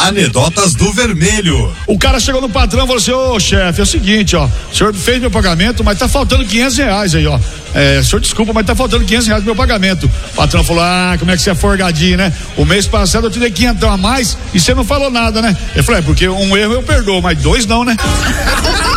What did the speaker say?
Anedotas do Vermelho. O cara chegou no patrão e falou assim: ô chefe, é o seguinte, ó, o senhor fez meu pagamento, mas tá faltando R$500 aí, ó. Senhor, desculpa, mas tá faltando R$500 no meu pagamento. O patrão falou: como é que você é forgadinho, né? O mês passado eu te dei 500 a mais e você não falou nada, né? Ele falou: porque um erro eu perdoo, mas 2 não, né?